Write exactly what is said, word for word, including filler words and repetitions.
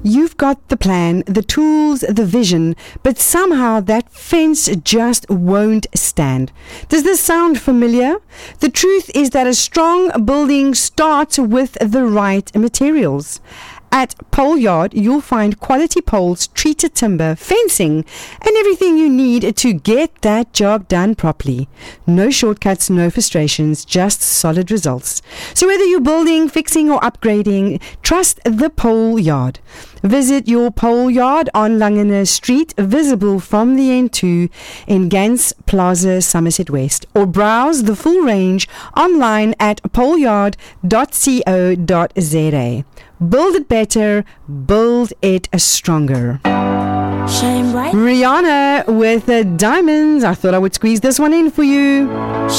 You've got the plan, the tools, the vision, but somehow that fence just won't stand. Does this sound familiar? The truth is that a strong building starts with the right materials. At Pole Yard, you'll find quality poles, treated timber, fencing, and everything you need to get that job done properly. No shortcuts, no frustrations, just solid results. So whether you're building, fixing, or upgrading, trust the Pole Yard. Visit your Pole Yard on Langener Street, visible from the N two in Gans Plaza, Somerset West, or browse the full range online at poleyard dot co dot za. Build it better, build it stronger. Shine bright. Rihanna with the Diamonds. I thought I would squeeze this one in for you.